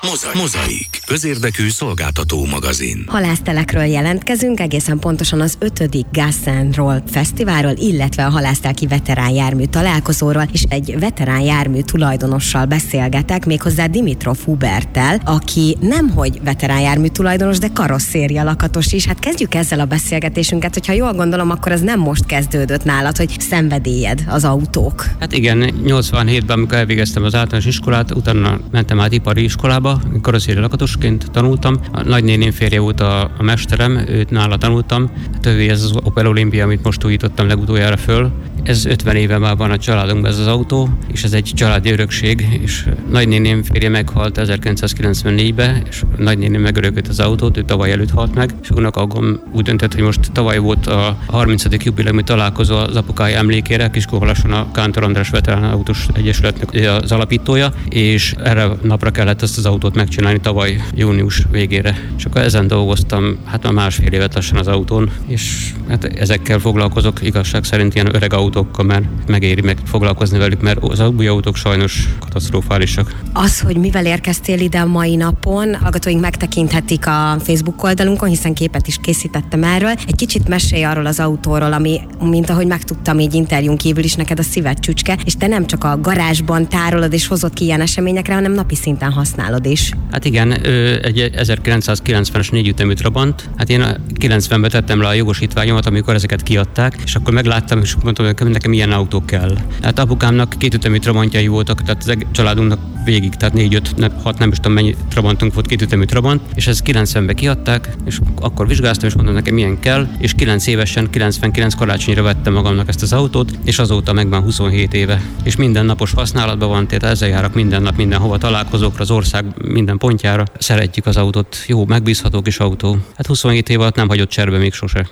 Mozaik. Közérdekű szolgáltató magazin. Halásztelekről jelentkezünk, egészen pontosan az 5. Gas and Roll Fesztiválról, illetve a halásztelki veterán jármű találkozóról, és egy veterán jármű tulajdonossal beszélgetek, méghozzá Dimitrov Huberttel, aki nemhogy veterán jármű tulajdonos, de karosszéria lakatos is. Hát kezdjük ezzel a beszélgetésünket, hogyha jól gondolom, akkor az nem most kezdődött nálad, hogy szenvedélyed az autók. Hát igen, 87-ben, amikor elvégeztem az általános iskolát, utána mentem át ipari iskolába, karosszéria lakatosként tanultam. A nagynéném férje volt a mesterem, őt nála tanultam. Hát ez az Opel Olympia, amit most újítottam legutoljára föl. Ez 50 éve már van a családunkban ez az autó, és ez egy családi örökség, és nagynéném férje meghalt 1994-ben, és nagynéném megörökölt az autót, ő tavaly előtt halt meg, és unokagom úgy döntött, hogy most tavaly volt a 30. jubileumi találkozó az apukája emlékére, Kiskunhalason a Kántor András Veterán Autós Egyesületnek az alapítója, és erre napra kellett ezt az autót megcsinálni tavaly június végére. És akkor ezen dolgoztam, hát már másfél évet lassan az autón, és hát ezekkel foglalkozok igazság szerint ilyen öreg autókkal, mert megéri meg foglalkozni velük, mert az új autók sajnos katasztrofálisak. Az, hogy mivel érkeztél ide a mai napon, hallgatóink megtekinthetik a Facebook oldalunkon, hiszen képet is készítettem erről. Egy kicsit mesélj arról az autóról, ami, mint ahogy megtudtam így interjún kívül is, neked a szíved csücske, és te nem csak a garázsban tárolod és hozod ki ilyen eseményekre, hanem napi szinten használod is. Hát igen, egy 1990-es 4 ütemű Trabant. Hát én 90-ben tettem le a jogosítványomat, amikor ezeket kiadták, és akkor megláttam, és mondtam, hogy nekem ilyen autó kell. Hát apukámnak 2 ütemű Trabantjai voltak, tehát az családunknak végig, tehát 4-5-6, nem is tudom mennyi Trabantunk volt, 2 ütemű Trabant, és ezt 90-ben kiadták, és akkor vizsgáztam, és mondtam, nekem milyen kell, és 9 évesen, 99 karácsonyra vettem magamnak ezt az autót, és azóta megvan 27 éve. És mindennapos használatban van, tehát ezzel járok minden nap, mindenhova találkozókra, az ország minden pontjára. Szeretjük az autót, jó, megbízható kis autó. Hát 27 év alatt nem hagyott cserbe még sose.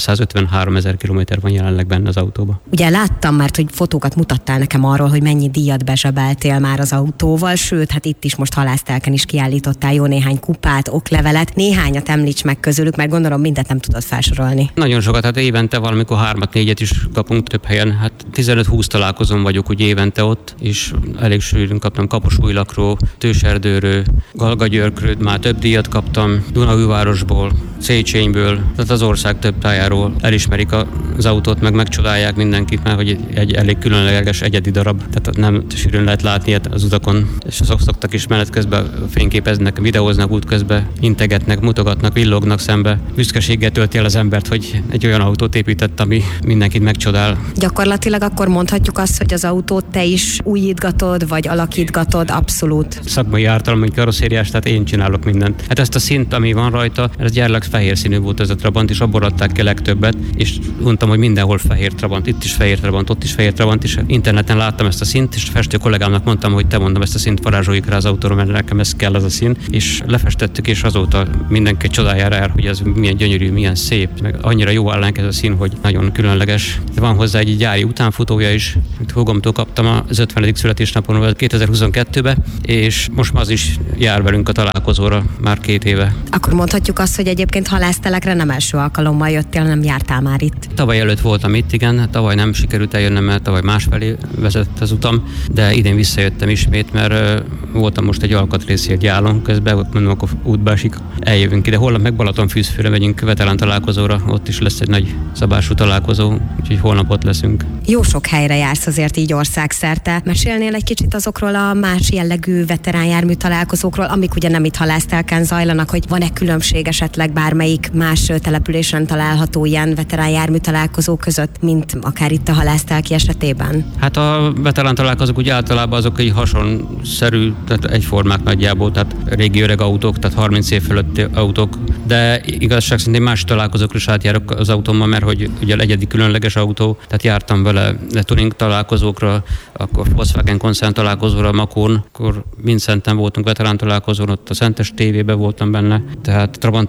353 000 kilométer van jelenleg benne az autóban. Ugye láttam már, hogy fotókat mutattál nekem arról, hogy mennyi díjat bezsebeltél már az autóval, sőt, hát itt is most halásztelken is kiállítottál jó néhány kupát, oklevelet. Néhányat említs meg közülük, mert gondolom mindent nem tudod felsorolni. Nagyon sokat, hát évente valamikor 3-4 is kapunk több helyen. Hát 15-20 találkozón vagyok úgy évente ott, és elég sűrűn kaptam Kaposújlakról, Tőserdőről, Galgagyörkről, már több díjat kaptam, Dunaújvárosból, Széchenyből, tehát az ország több tájáról elismerik az autót, meg megcsodálják mindenkit, mert hogy egy elég különleges egyedi darab, tehát nem sűrűn lehet látni az utakon, és szoktak is menet közben fényképeznek, videóznak út közben, integetnek, mutogatnak, villognak szembe. Büszkeséggel tölti el az embert, hogy egy olyan autót épített, ami mindenkit megcsodál. Gyakorlatilag akkor mondhatjuk azt, hogy az autót te is újítgatod, vagy alakítgatod, abszolút. Szakmai ártalom, hogy karosszériás, tehát én csinálok mindent. Hát ezt a szint, ami van rajta, ez gyárlag fehér színű volt ez a Trabant, és abból adták ki legtöbbet, és mondtam, hogy mindenhol fehér Trabant, itt is fehér Trabant, ott is fehér Trabant, és interneten láttam ezt a színt, és a festő kollégámnak mondtam, hogy te mondom, ezt a színt varázsoljuk rá az autóra, mert nekem ez kell az a szín, és lefestettük, és azóta mindenki csodáljára el, hogy ez milyen gyönyörű, milyen szép, meg annyira jó állánk ez a szín, hogy nagyon különleges. De van hozzá egy gyári utánfutója is, amit húgomtól kaptam az 50. születésnapon 2022-ben, és most már az is jár velünk a találkozóra már 2 éve. Akkor mondhatjuk azt, hogy egyébként halásztelekre nem első alkalommal jöttél, nem jártál már itt. Tavaly előtt voltam itt, igen, tavaly nem sikerült eljönnöm, mert tavaly másfelé vezetett az utam, de idén visszajöttem ismét, mert voltam most egy alkatrészért Gyálon közben, mondom, akkor útba esik, eljövünk ide. Holnap meg Balatonfűzfőre megyünk veterán találkozóra, ott is lesz egy nagy szabású találkozó, úgyhogy holnap ott leszünk. Jó sok helyre jársz azért így országszerte. Mesélnél egy kicsit azokról a más jellegű veteránjármű találkozókról, amik ugye nem itt halásztelken zajlanak, hogy van-e különbség esetleg bármelyik más településen található ilyen veteránjármű találkozó között, mint akár itt a halásztelki esetében? Hát a veterán találkozók úgy általában azok egy hasonszerű, tehát egyformák nagyjából, tehát régi öreg autók, tehát 30 év fölötti autók, de igazság szerint más találkozókra is átjárok az autómmal, mert hogy ugye egyedi különleges autó, tehát jártam vele tuning találkozókra, akkor Volkswagen koncern találkozóra Makón, akkor Vincenten voltunk veterán találkozón, ott a Szentes TV-ben voltam benne, tehát Trabant találkozó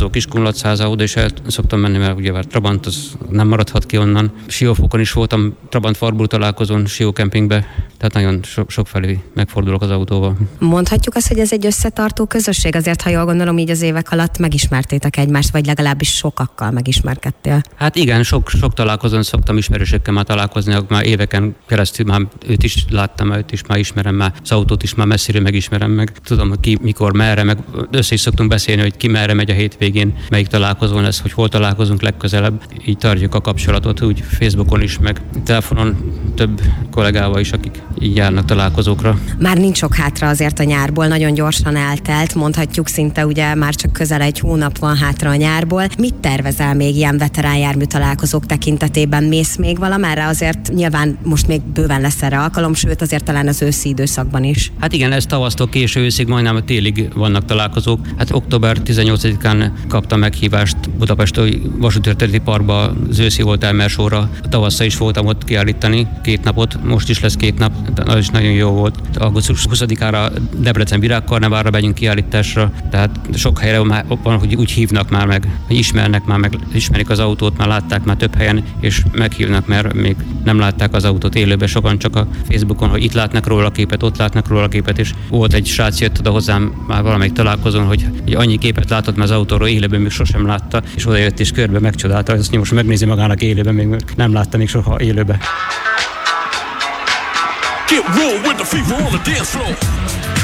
találkozó Kiskunlacháza, oda is el szoktam menni, mert ugye a Trabant az nem maradhat ki onnan. Siófokon is voltam, Trabant Farbul találkozón, Siókempingbe, tehát nagyon sokfelé megfordulok az autóval. Mondhatjuk azt, hogy ez egy összetartó közösség, azért ha jól gondolom, így az évek alatt megismertétek egymást, vagy legalábbis sokakkal megismerkedtél. Hát igen, sok találkozón szoktam ismerősökkel már találkozni, már éveken keresztül már őt is láttam, őt is már ismerem, már az autót is már messziről megismerem, meg tudom, hogy ki mikor, merre, meg össze is szoktunk beszélni, hogy ki merre megy a hétvégén, melyik találkozón lesz, hogy hol találkozunk legközelebb. Így tartjuk a kapcsolatot, úgy Facebookon is, meg telefonon több kollégával is, akik így járnak találkozókra. Már nincs sok hátra azért a nyárból, nagyon gyorsan eltelt, mondhatjuk szinte ugye már csak közel egy hónap van hátra a nyárból. Mit tervezel még ilyen veteránjármű találkozók tekintetében? Mész még valamerre? Azért nyilván most még bőven lesz erre alkalom, sőt azért talán az őszi időszakban is. Hát igen, ez tavasztól késő őszig, majdnem a télig vannak találkozók. Hát október 18-án kaptam meghívást Budapest vasúttörténeti parkba az őszi oltájmersorra. Tavasszal is voltam ott kiállítani 2 napot, most is lesz 2 nap, az is nagyon jó volt. Augusztus 20-ára Debrecen Virágkarneválra megyünk kiállításra, tehát sok helyre van, hogy úgy hívnak már meg, hogy ismernek már meg, ismerik az autót, már látták már több helyen, és meghívnak, mert még nem látták az autót élőben, sokan csak a Facebookon, hogy itt látnak róla a képet, ott látnak róla a képet, és volt egy srác jött oda hozzám már valamelyik találkozón, hogy annyi képet látott már az autóról élőben, még sosem látta, és oda jött és körbe megcsodálta, azt most megnézi magának élőben, még nem látta még soha élőben. Get raw with the fever on the dance floor.